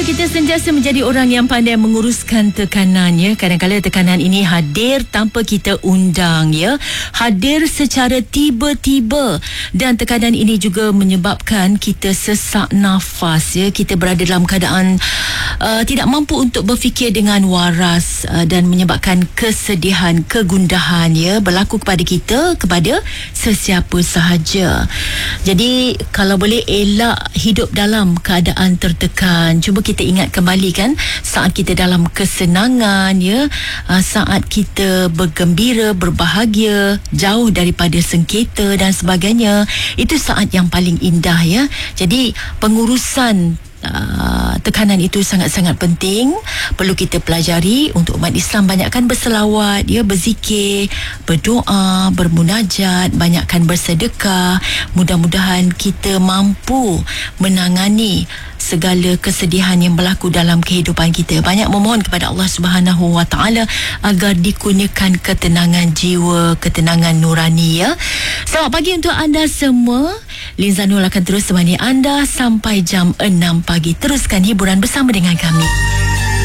Cuba kita sentiasa menjadi orang yang pandai menguruskan tekanan, ya. Kadang-kadang tekanan ini hadir tanpa kita undang, ya. Hadir secara tiba-tiba, dan tekanan ini juga menyebabkan kita sesak nafas, ya. Kita berada dalam keadaan tidak mampu untuk berfikir dengan waras, dan menyebabkan kesedihan, kegundahan, ya, berlaku kepada kita, kepada sesiapa sahaja. Jadi kalau boleh elak hidup dalam keadaan tertekan. Cuba kita ingat kembali, kan, saat kita dalam kesenangan, ya, saat kita bergembira, berbahagia, jauh daripada sengketa dan sebagainya, itu saat yang paling indah, ya. Jadi pengurusan tekanan itu sangat-sangat penting. Perlu kita pelajari. Untuk umat Islam, banyakkan berselawat, ya, berzikir, berdoa, bermunajat, banyakkan bersedekah. Mudah-mudahan kita mampu menangani segala kesedihan yang berlaku dalam kehidupan kita. Banyak memohon kepada Allah Subhanahu Wa Taala agar dikurniakan ketenangan jiwa, ketenangan nurani, ya. Selamat pagi untuk anda semua. Linza Nur akan terus temani anda sampai jam 6 pagi. Teruskan hiburan bersama dengan kami.